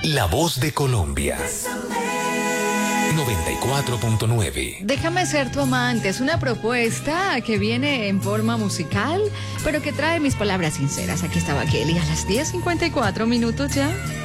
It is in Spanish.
La voz de Colombia. 94.9. Déjame ser tu amante es una propuesta que viene en forma musical, pero que trae mis palabras sinceras. Aquí estaba Kelly a las 10:54 ya.